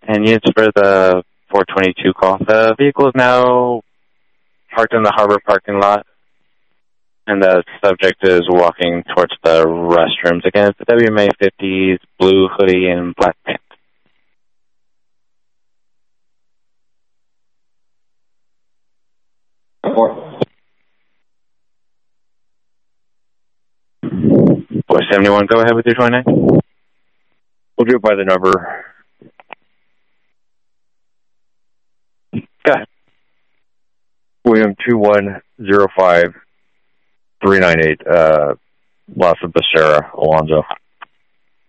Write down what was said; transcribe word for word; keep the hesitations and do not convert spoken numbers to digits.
And units for the four twenty-two call. The vehicle is now parked in the harbor parking lot, and the subject is walking towards the restrooms. Again, it's the W M A fifties, blue hoodie, and black pants. Four. four seventy-one, go ahead with your twenty-nine. We'll do it by the number. Go ahead. William two one zero five three nine eight, uh, Las Becerra, Alonzo.